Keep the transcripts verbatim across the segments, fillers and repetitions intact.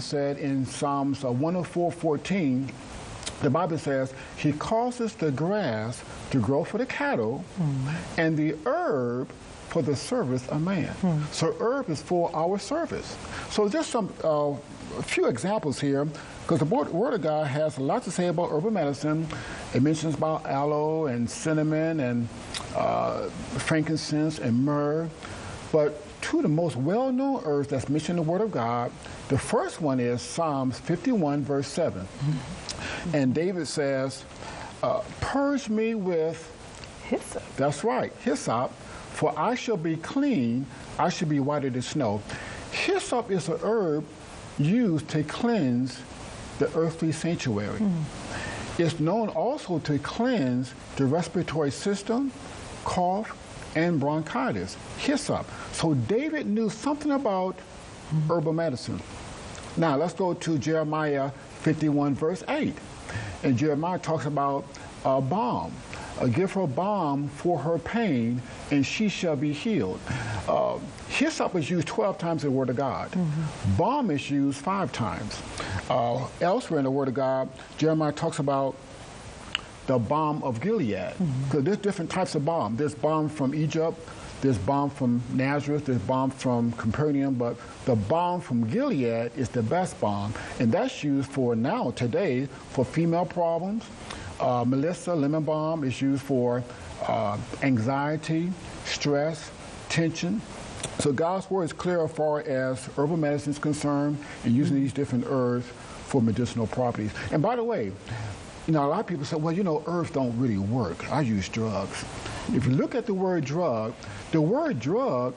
said in Psalms uh, one oh four fourteen, the Bible says, he causes the grass to grow for the cattle mm. and the herb for the service of man. Mm. So herb is for our service. So just some uh, a few examples here, because the Word, Word of God has a lot to say about herbal medicine. It mentions about aloe and cinnamon and uh, frankincense and myrrh. But two of the most well-known herbs that's mentioned in the Word of God, the first one is Psalms fifty-one, verse seven. Mm-hmm. And David says, uh, purge me with hyssop. That's right, hyssop, for I shall be clean, I shall be whiter than snow. Hyssop is a herb used to cleanse the earthly sanctuary. Mm. It's known also to cleanse the respiratory system, cough, and bronchitis. Hyssop. So David knew something about mm. herbal medicine. Now let's go to Jeremiah fifty-one, verse eight. And Jeremiah talks about a balm. Uh, give her balm for her pain, and she shall be healed. Uh, hyssop is used twelve times in the Word of God. Mm-hmm. Balm is used five times. Uh, elsewhere in the Word of God, Jeremiah talks about the balm of Gilead. Because mm-hmm. there's different types of balm. There's balm from Egypt, there's balm from Nazareth, there's balm from Capernaum, but the balm from Gilead is the best balm, and that's used for now, today, for female problems. Uh, Melissa lemon balm is used for uh, anxiety, stress, tension. So God's word is clear as far as herbal medicine is concerned and using mm-hmm. these different herbs for medicinal properties. And by the way, you know, a lot of people say, well, you know, herbs don't really work. I use drugs. If you look at the word drug, the word drug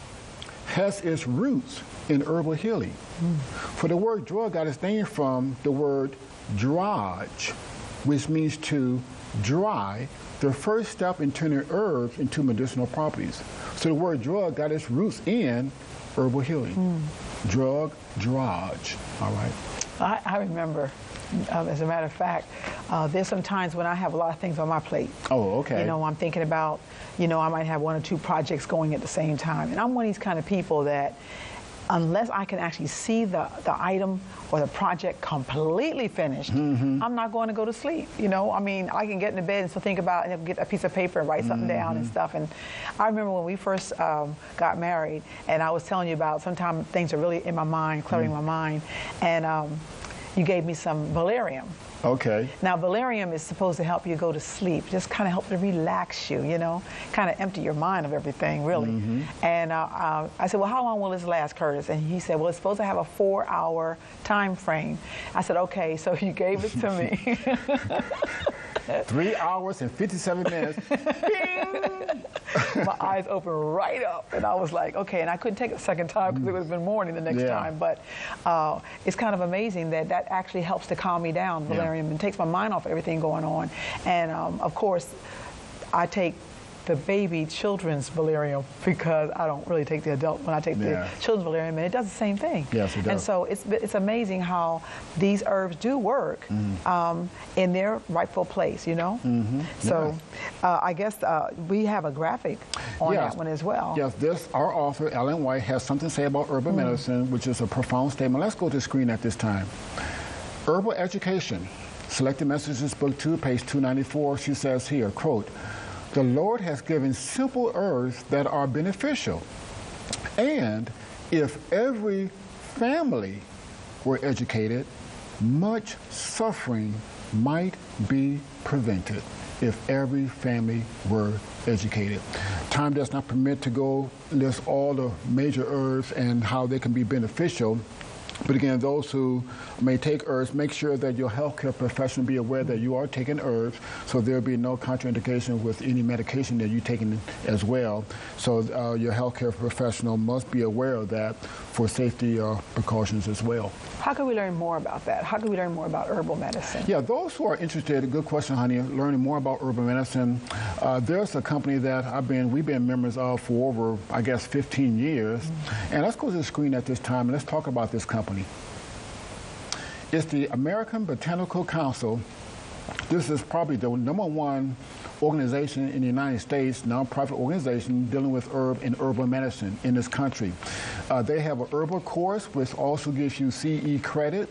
has its roots in herbal healing. Mm. For the word drug got its name from the word drage, which means to dry, the first step in turning herbs into medicinal properties. So the word drug got its roots in herbal healing. Mm. Drug, drage, all right? I, I remember, um, as a matter of fact, uh, there's some times when I have a lot of things on my plate. Oh, okay. You know, I'm thinking about, you know, I might have one or two projects going at the same time. And I'm one of these kind of people that, unless I can actually see the, the item or the project completely finished, mm-hmm. I'm not going to go to sleep. You know, I mean, I can get into bed and still think about it and get a piece of paper and write something mm-hmm. down and stuff. And I remember when we first um, got married, and I was telling you about sometimes things are really in my mind, cluttering mm-hmm. my mind, and um, you gave me some valerian. Okay. Now, valerian is supposed to help you go to sleep, just kind of help to relax you, you know, kind of empty your mind of everything, really. Mm-hmm. And uh, uh, I said, well, how long will this last, Curtis? And he said, well, it's supposed to have a four-hour time frame. I said, okay, so you gave it to me. Three hours and fifty-seven minutes. My eyes opened right up, and I was like, okay, and I couldn't take it a second time because it would have been morning the next yeah. time, but uh, it's kind of amazing that that actually helps to calm me down, valerian, yeah. and takes my mind off everything going on. And um, of course, I take the baby children's valerian because I don't really take the adult. When I take yeah. the children's valerian, and it does the same thing. Yes, it does. And so it's it's amazing how these herbs do work mm. um, in their rightful place, you know? Mm-hmm. So yeah. uh, I guess uh, we have a graphic on yes. that one as well. Yes, this, our author, Ellen White, has something to say about herbal mm. medicine, which is a profound statement. Let's go to the screen at this time. Herbal education. Selected Messages, Book two, page two ninety-four. She says here, quote, the Lord has given simple herbs that are beneficial. And if every family were educated, much suffering might be prevented. If every family were educated. Time does not permit to go list all the major herbs and how they can be beneficial. But again, those who may take herbs, make sure that your healthcare professional be aware that you are taking herbs, so there'll be no contraindication with any medication that you're taking as well. So uh, your healthcare professional must be aware of that for safety uh, precautions as well. How can we learn more about that? How can we learn more about herbal medicine? Yeah, those who are interested, good question, honey, learning more about herbal medicine, uh, there's a company that I've been, we've been members of for over, I guess, fifteen years. Mm-hmm. And let's go to the screen at this time and let's talk about this company. It's the American Botanical Council. This is probably the number one organization in the United States, nonprofit organization dealing with herb and herbal medicine in this country. Uh, they have an herbal course, which also gives you C E credit.